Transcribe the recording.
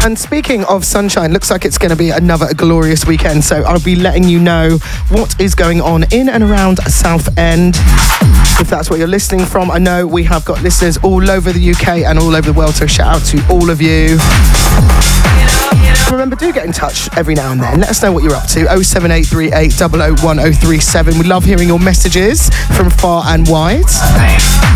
And speaking of sunshine, looks like it's going to be another glorious weekend. So I'll be letting you know what is going on in and around Southend. If that's where you're listening from, I know we have got listeners all over the UK and all over the world. So shout out to all of you. Remember, do get in touch every now and then. Let us know what you're up to. 07838 001037. We love hearing your messages from far and wide.